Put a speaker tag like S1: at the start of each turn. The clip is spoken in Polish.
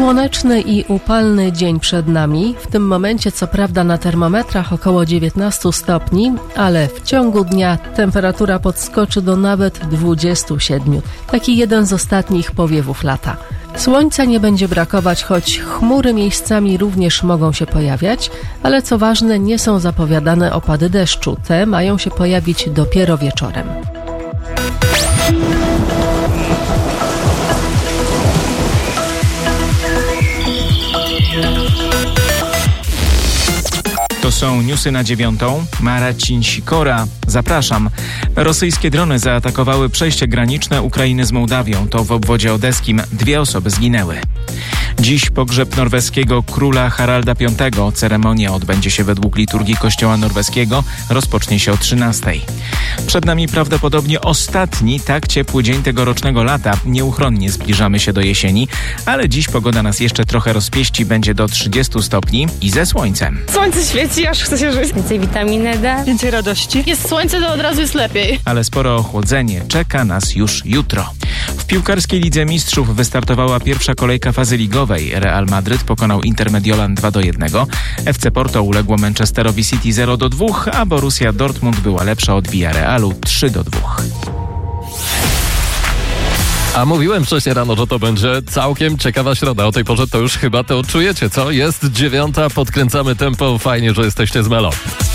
S1: Słoneczny i upalny dzień przed nami. W tym momencie co prawda na termometrach około 19 stopni, ale w ciągu dnia temperatura podskoczy do nawet 27. Taki jeden z ostatnich powiewów lata. Słońca nie będzie brakować, choć chmury miejscami również mogą się pojawiać, ale co ważne, nie są zapowiadane opady deszczu. Te mają się pojawić dopiero wieczorem.
S2: To są newsy na 9. Marcin Sikora. Zapraszam. Rosyjskie drony zaatakowały przejście graniczne Ukrainy z Mołdawią. To w obwodzie odeskim. 2 osoby zginęły. Dziś pogrzeb norweskiego króla Haralda V. Ceremonia odbędzie się według liturgii kościoła norweskiego. Rozpocznie się o 13:00. Przed nami prawdopodobnie ostatni tak ciepły dzień tegorocznego lata. Nieuchronnie zbliżamy się do jesieni, ale dziś pogoda nas jeszcze trochę rozpieści. Będzie do 30 stopni i ze słońcem.
S3: Słońce świeci, aż chce się żyć. Więcej witaminy D.
S4: Więcej radości. Jest słońce, to od razu jest lepiej.
S2: Ale sporo ochłodzenie czeka nas już jutro. W piłkarskiej Lidze Mistrzów wystartowała pierwsza kolejka fazy ligowej. Real Madryt pokonał Inter Mediolan 2-1. FC Porto uległo Manchesterowi City 0-2, a Borussia Dortmund była lepsza od Villarealu 3-2.
S5: A mówiłem wcześniej rano, że to będzie całkiem ciekawa środa. O tej porze to już chyba to czujecie, co? Jest 9, podkręcamy tempo. Fajnie, że jesteście z Melo.